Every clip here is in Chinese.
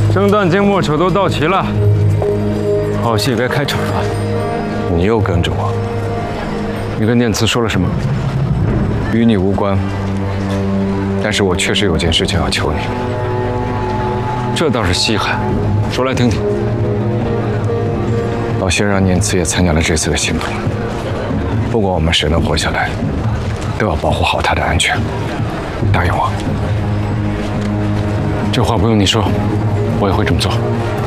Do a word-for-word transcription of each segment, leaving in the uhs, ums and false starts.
正旦净末丑都到齐了，好戏该开场了。 你又跟着我？ 你跟念慈说了什么？ 与你无关。但是我确实有件事情要求你。 这倒是稀罕，说来听听。 老谢让念慈也参加了这次的行动。不管我们谁能活下来，都要保护好她的安全。答应我。 这话不用你说，我也会这么做。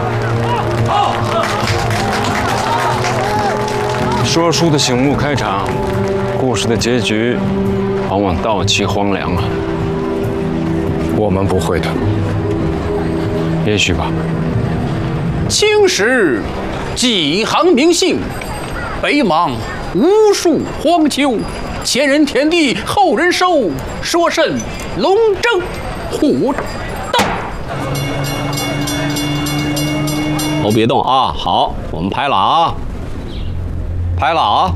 说书的醒目开场，故事的结局往往到期荒凉啊。 我们不会的。 也许吧。 青史几行名姓，北邙无数荒丘。前人田地，后人收，说甚龙争虎斗？都别动啊！好，我们拍了啊！拍了啊！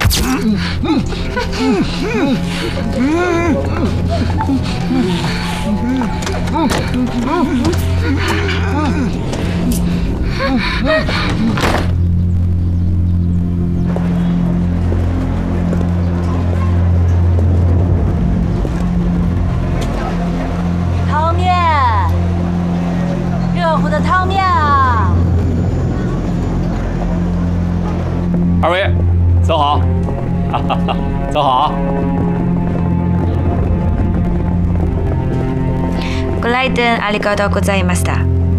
汤面，热乎的汤面啊！ 二位，走好，哈哈哈，走好啊！ ご来店ありがとうございました。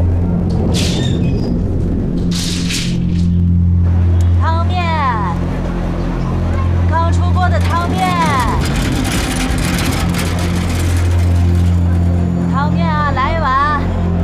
汤面，刚出锅的汤面，汤面啊，来一碗。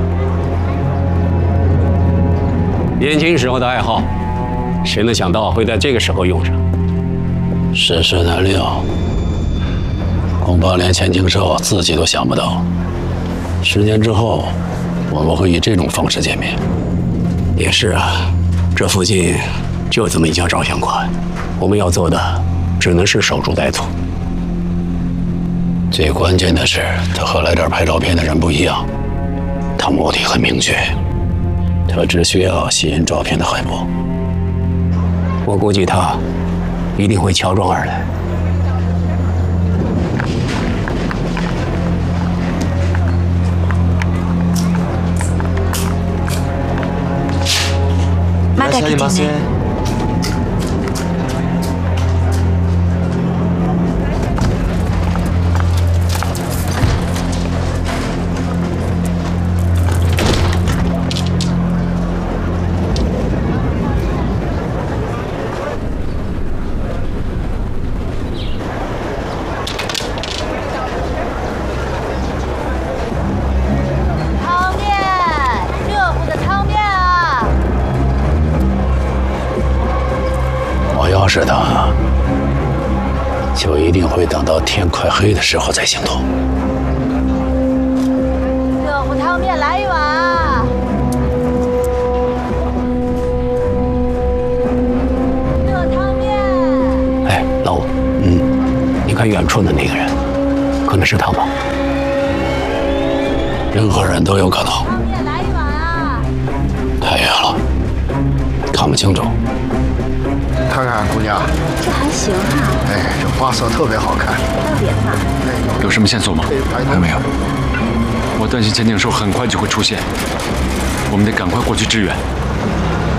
年轻时候的爱好，谁能想到会在这个时候用上？ 世事难料，恐怕连钱庆寿自己都想不到。十年之后，我们会以这种方式见面。 也是啊，这附近就这么一家照相馆，我们要做的只能是守株待兔。 最关键的是，他和来这儿拍照片的人不一样，他目的很明确，他只需要吸引照片的海报。 我估计他一定会乔装而来。 まだ来てね。 汤面，热乎的汤面啊！ 我要是他，就一定会等到天快黑的时候再行动。 热乎汤面来一碗啊！热汤面。 哎，老五，嗯，你看远处的那个人，可能是他吧？ 任何人都有可能。 汤面来一碗啊！ 太远了，看不清楚。 看看姑娘， 这还行啊， 哎，这花色特别好看。 特别嘛。 有什么线索吗？ 还没有。 我担心钱景寿很快就会出现，我们得赶快过去支援。